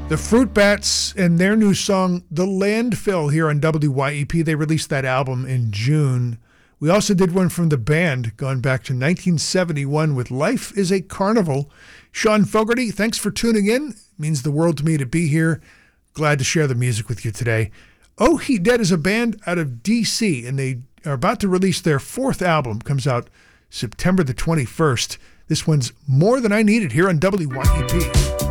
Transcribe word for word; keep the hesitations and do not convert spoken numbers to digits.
The Fruit Bats and their new song, The Landfill, here on W Y E P. They released that album in June. We also did one from the band going back to nineteen seventy-one with Life is a Carnival. Sean Fogarty, thanks for tuning in. It means the world to me to be here. Glad to share the music with you today. Oh He Dead is a band out of D C, and they are about to release their fourth album. Comes out September the twenty-first. This one's More Than I Needed here on W Y E P.